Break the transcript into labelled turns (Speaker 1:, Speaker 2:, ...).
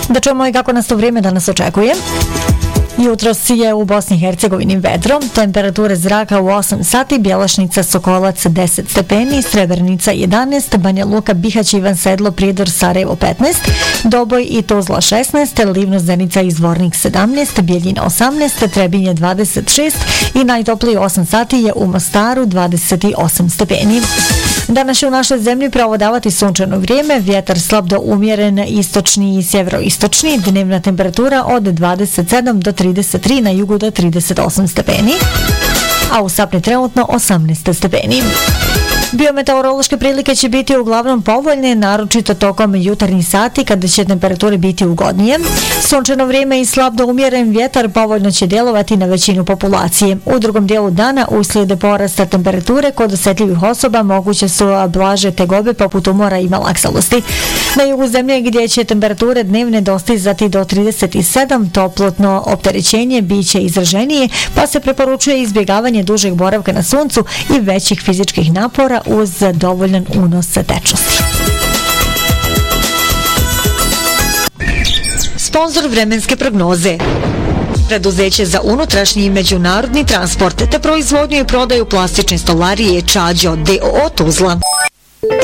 Speaker 1: Da čujemo i kako nas to vrijeme danas očekuje. Jutros je u Bosni i Hercegovini vedro, temperature zraka u 8 sati, Bjelašnica, Sokolac 10 stepeni, Srebrenica 11, Banja Luka, Bihać, Ivan Sedlo, Prijedor, Sarajevo 15, Doboj i Tuzla 16, Livno, Zenica i Zvornik 17, Bijeljina 18, Trebinje 26 i najtopliji 8 sati je u Mostaru 28 stepeni. Danas će u našoj zemlji preovladavati sunčano vrijeme, vjetar slab do umjeren istočni i sjeveroistočni, dnevna temperatura od 27 do 33, na jugu do 38 stepeni, a u Sapni trenutno 18 stepeni. Biometeorološke prilike će biti uglavnom povoljne, naročito tokom jutarnjih sati kada će temperature biti ugodnije. Sunčano vrijeme i slab do umjeren vjetar povoljno će djelovati na većinu populacije. U drugom dijelu dana uslijed porasta temperature kod osjetljivih osoba moguće su blaže tegobe poput umora i malaksalosti. Na jugu zemlje gdje će temperature dnevne dostizati do 37, toplotno opterećenje biće izraženije, pa se preporučuje izbjegavanje dužeg boravka na suncu i većih fizičkih napora uz dovoljan unos tečnosti. Sponzor vremenske prognoze: preduzeće za unutrašnji i međunarodni transport te proizvodnju i prodaju plastične stolarije Čađo d.o.o. Tuzla.